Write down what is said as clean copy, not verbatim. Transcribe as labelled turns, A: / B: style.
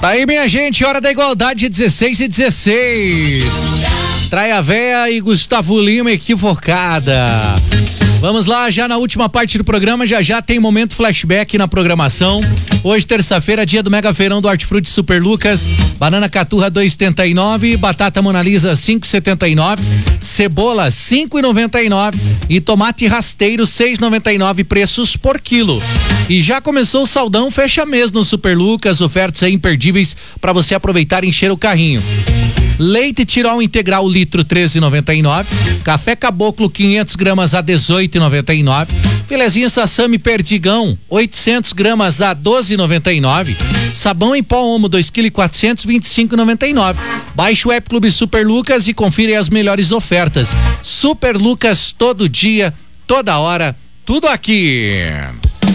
A: Tá aí, minha gente, hora da igualdade, 16:16. Traia Véia e Gustavo Lima equivocada. Vamos lá, já na última parte do programa, já tem momento flashback na programação. Hoje, terça-feira, dia do Mega Feirão do Hortifruti Super Lucas. Banana caturra 2,79, batata Mona Lisa 5,79, cebola 5,99 e tomate rasteiro 6,99 preços por quilo. E já começou o saldão fecha mês no Super Lucas, ofertas aí imperdíveis para você aproveitar e encher o carrinho. Leite Tirol integral litro 13,99, café Caboclo 500 gramas a 18,99, filezinho Sassami Perdigão 800 gramas a 12,99, sabão em pó Omo 2,400 25,99. Baixe o App Clube Super Lucas e confira as melhores ofertas. Super Lucas, todo dia, toda hora, tudo aqui.